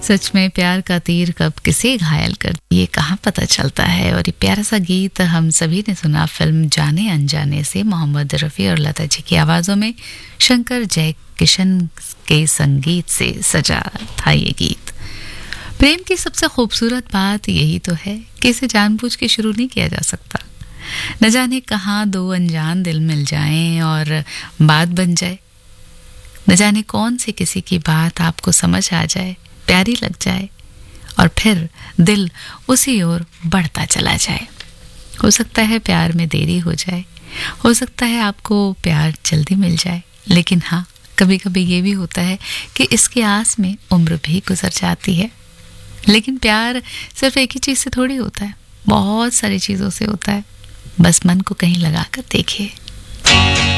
सच में प्यार का तीर कब किसे घायल कर ये कहाँ पता चलता है। और ये प्यारा सा गीत हम सभी ने सुना फिल्म जाने अनजाने से, मोहम्मद रफ़ी और लता जी की आवाज़ों में शंकर जयकिशन के संगीत से सजा था ये गीत। प्रेम की सबसे खूबसूरत बात यही तो है कि इसे जानबूझ के शुरू नहीं किया जा सकता। न जाने कहाँ दो अनजान दिल मिल जाएं और बात बन जाए। न जाने कौन सी किसी की बात आपको समझ आ जाए, प्यारी लग जाए और फिर दिल उसी ओर बढ़ता चला जाए। हो सकता है प्यार में देरी हो जाए, हो सकता है आपको प्यार जल्दी मिल जाए, लेकिन हाँ, कभी कभी ये भी होता है कि इसकी आस में उम्र भी गुजर जाती है। लेकिन प्यार सिर्फ एक ही चीज़ से थोड़ी होता है, बहुत सारी चीज़ों से होता है। बस मन को कहीं लगा कर देखिए।